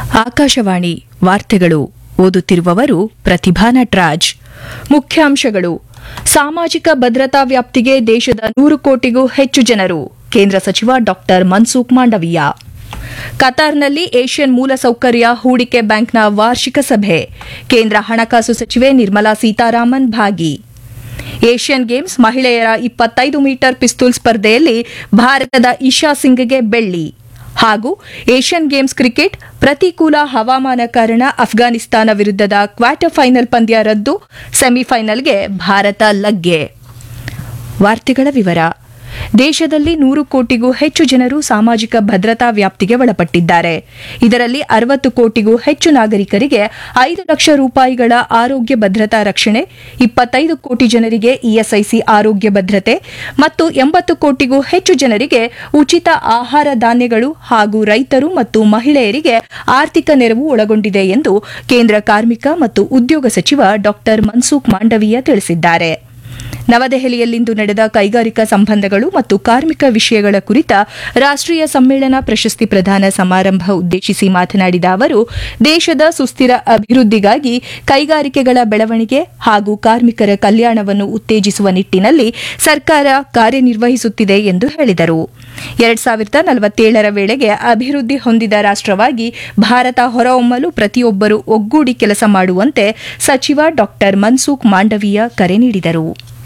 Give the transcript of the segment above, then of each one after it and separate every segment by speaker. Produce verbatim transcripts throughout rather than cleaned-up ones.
Speaker 1: ಆಕಾಶವಾಣಿ ವಾರ್ತೆಗಳು ಓದುತ್ತಿರುವವರು ಪ್ರತಿಭಾ ನಟರಾಜ್. ಮುಖ್ಯಾಂಶಗಳು: ಸಾಮಾಜಿಕ ಭದ್ರತಾ ವ್ಯಾಪ್ತಿಗೆ ದೇಶದ ನೂರು ಕೋಟಿಗೂ ಹೆಚ್ಚು ಜನರು, ಕೇಂದ್ರ ಸಚಿವ ಡಾ ಮನ್ಸುಖ್ ಮಾಂಡವೀಯ. ಕತಾರ್ನಲ್ಲಿ ಏಷ್ಯನ್ ಮೂಲಸೌಕರ್ಯ ಹೂಡಿಕೆ ಬ್ಯಾಂಕ್ನ ವಾರ್ಷಿಕ ಸಭೆ, ಕೇಂದ್ರ ಹಣಕಾಸು ಸಚಿವೆ ನಿರ್ಮಲಾ ಸೀತಾರಾಮನ್ ಭಾಗಿ. ಏಷ್ಯನ್ ಗೇಮ್ಸ್ ಮಹಿಳೆಯರ ಇಪ್ಪತ್ತೈದು ಮೀಟರ್ ಪಿಸ್ತೂಲ್ ಸ್ಪರ್ಧೆಯಲ್ಲಿ ಭಾರತದ ಇಶಾ ಸಿಂಗ್ಗೆ ಬೆಳ್ಳಿ. ಹಾಗೂ ಏಷ್ಯನ್ ಗೇಮ್ಸ್ ಕ್ರಿಕೆಟ್ ಪ್ರತಿಕೂಲ ಹವಾಮಾನ ಕಾರಣ ಅಫ್ಘಾನಿಸ್ತಾನ ವಿರುದ್ಧದ ಕ್ವಾರ್ಟರ್ ಫೈನಲ್ ಪಂದ್ಯ ರದ್ದು, ಸೆಮಿಫೈನಲ್ಗೆ ಭಾರತ ಲಗ್ಗೆ. ವಾರ್ತೆಗಳ ವಿವರ. ದೇಶದಲ್ಲಿ ನೂರು ಕೋಟಿಗೂ ಹೆಚ್ಚು ಜನರು ಸಾಮಾಜಿಕ ಭದ್ರತಾ ವ್ಯಾಪ್ತಿಗೆ ಒಳಪಟ್ಟಿದ್ದಾರೆ. ಇದರಲ್ಲಿ ಅರವತ್ತು ಕೋಟಿಗೂ ಹೆಚ್ಚು ನಾಗರಿಕರಿಗೆ ಐದು ಲಕ್ಷ ರೂಪಾಯಿಗಳ ಆರೋಗ್ಯ ಭದ್ರತಾ ರಕ್ಷಣೆ, ಇಪ್ಪತ್ತೈದು ಕೋಟಿ ಜನರಿಗೆ ಇಎಸ್ಐಸಿ ಆರೋಗ್ಯ ಭದ್ರತೆ ಮತ್ತು ಎಂಬತ್ತು ಕೋಟಿಗೂ ಹೆಚ್ಚು ಜನರಿಗೆ ಉಚಿತ ಆಹಾರ ಧಾನ್ಯಗಳು ಹಾಗೂ ರೈತರು ಮತ್ತು ಮಹಿಳೆಯರಿಗೆ ಆರ್ಥಿಕ ನೆರವು ಒಳಗೊಂಡಿದೆ ಎಂದು ಕೇಂದ್ರ ಕಾರ್ಮಿಕ ಮತ್ತು ಉದ್ಯೋಗ ಸಚಿವ ಡಾ ಮನ್ಸುಖ್ ಮಾಂಡವೀಯ ತಿಳಿಸಿದ್ದಾರೆ. ನವದೆಹಲಿಯಲ್ಲಿಂದು ನಡೆದ ಕೈಗಾರಿಕಾ ಸಂಬಂಧಗಳು ಮತ್ತು ಕಾರ್ಮಿಕ ವಿಷಯಗಳ ಕುರಿತ ರಾಷ್ಟೀಯ ಸಮ್ಮೇಳನ ಪ್ರಶಸ್ತಿ ಪ್ರದಾನ ಸಮಾರಂಭ ಉದ್ದೇಶಿಸಿ ಮಾತನಾಡಿದ ಅವರು, ದೇಶದ ಸುಸ್ಥಿರ ಅಭಿವೃದ್ಧಿಗಾಗಿ ಕೈಗಾರಿಕೆಗಳ ಬೆಳವಣಿಗೆ ಹಾಗೂ ಕಾರ್ಮಿಕರ ಕಲ್ಯಾಣವನ್ನು ಉತ್ತೇಜಿಸುವ ನಿಟ್ಟಿನಲ್ಲಿ ಸರ್ಕಾರ ಕಾರ್ಯನಿರ್ವಹಿಸುತ್ತಿದೆ ಎಂದು ಹೇಳಿದರು. ಎರಡ್ ಸಾವಿರದ ನಲವತ್ತೇಳರ ವೇಳೆಗೆ ಅಭಿವೃದ್ಧಿ ಹೊಂದಿದ ರಾಷ್ಟವಾಗಿ ಭಾರತ ಹೊರಹೊಮ್ಮಲು ಪ್ರತಿಯೊಬ್ಬರೂ ಒಗ್ಗೂಡಿ ಕೆಲಸ ಮಾಡುವಂತೆ ಸಚಿವ ಡಾ ಮನ್ಸುಖ್ ಮಾಂಡವೀಯ ಕರೆ ನೀಡಿದರು.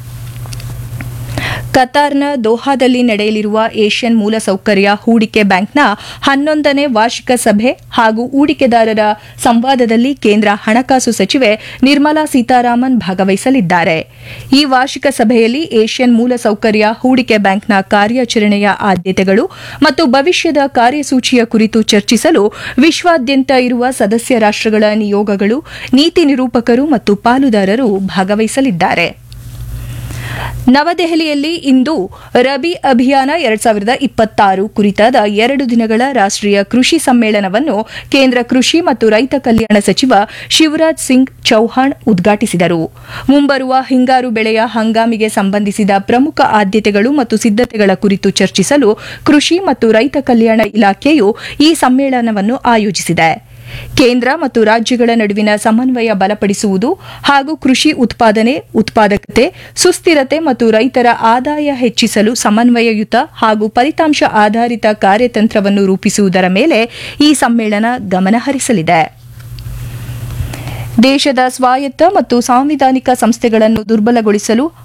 Speaker 1: ಕತಾರ್ನ ದೋಹಾದಲ್ಲಿ ನಡೆಯಲಿರುವ ಏಷ್ಯನ್ ಮೂಲಸೌಕರ್ಯ ಹೂಡಿಕೆ ಬ್ಯಾಂಕ್ನ ಹನ್ನೊಂದನೇ ವಾರ್ಷಿಕ ಸಭೆ ಹಾಗೂ ಹೂಡಿಕೆದಾರರ ಸಂವಾದದಲ್ಲಿ ಕೇಂದ್ರ ಹಣಕಾಸು ಸಚಿವೆ ನಿರ್ಮಲಾ ಸೀತಾರಾಮನ್ ಭಾಗವಹಿಸಲಿದ್ದಾರೆ. ಈ ವಾರ್ಷಿಕ ಸಭೆಯಲ್ಲಿ ಏಷ್ಯನ್ ಮೂಲಸೌಕರ್ಯ ಹೂಡಿಕೆ ಬ್ಯಾಂಕ್ನ ಕಾರ್ಯಾಚರಣೆಯ ಆದ್ಯತೆಗಳು ಮತ್ತು ಭವಿಷ್ಯದ ಕಾರ್ಯಸೂಚಿಯ ಕುರಿತು ಚರ್ಚಿಸಲು ವಿಶ್ವಾದ್ಯಂತ ಇರುವ ಸದಸ್ಯ ರಾಷ್ಟಗಳ ನಿಯೋಗಗಳು, ನೀತಿ ನಿರೂಪಕರು ಮತ್ತು ಪಾಲುದಾರರು ಭಾಗವಹಿಸಲಿದ್ದಾರೆ. ನವದೆಹಲಿಯಲ್ಲಿ ಇಂದು ರಬಿ ಅಭಿಯಾನ ಎರಡ್ ಸಾವಿರದ ಇಪ್ಪತ್ತಾರು ಕುರಿತಾದ ಎರಡು ದಿನಗಳ ರಾಷ್ಟೀಯ ಕೃಷಿ ಸಮ್ಮೇಳನವನ್ನು ಕೇಂದ್ರ ಕೃಷಿ ಮತ್ತು ರೈತ ಕಲ್ಯಾಣ ಸಚಿವ ಶಿವರಾಜ್ ಸಿಂಗ್ ಚೌಹಾಣ್ ಉದ್ಘಾಟಿಸಿದರು. ಮುಂಬರುವ ಹಿಂಗಾರು ಬೆಳೆಯ ಹಂಗಾಮಿಗೆ ಸಂಬಂಧಿಸಿದ ಪ್ರಮುಖ ಆದ್ಯತೆಗಳು ಮತ್ತು ಸಿದ್ದತೆಗಳ ಕುರಿತು ಚರ್ಚಿಸಲು ಕೃಷಿ ಮತ್ತು ರೈತ ಕಲ್ಯಾಣ ಇಲಾಖೆಯು ಈ ಸಮ್ಮೇಳನವನ್ನು ಆಯೋಜಿಸಿದೆ. ಕೇಂದ್ರ ಮತ್ತು ರಾಜ್ಯಗಳ ನಡುವಿನ ಸಮನ್ವಯ ಬಲಪಡಿಸುವುದು ಹಾಗೂ ಕೃಷಿ ಉತ್ಪಾದನೆ, ಉತ್ಪಾದಕತೆ, ಸುಸ್ಥಿರತೆ ಮತ್ತು ರೈತರ ಆದಾಯ ಹೆಚ್ಚಿಸಲು ಸಮನ್ವಯಯುತ ಹಾಗೂ ಫಲಿತಾಂಶ ಆಧಾರಿತ ಕಾರ್ಯತಂತ್ರವನ್ನು ರೂಪಿಸುವುದರ ಮೇಲೆ ಈ ಸಮ್ಮೇಳನ ಗಮನ ಹರಿಸಲಿದೆ. ದೇಶದ ಸ್ವಾಯತ್ತ ಮತ್ತು ಸಾಂವಿಧಾನಿಕ ಸಂಸ್ಥೆಗಳನ್ನು ದುರ್ಬಲಗೊಳಿಸಲು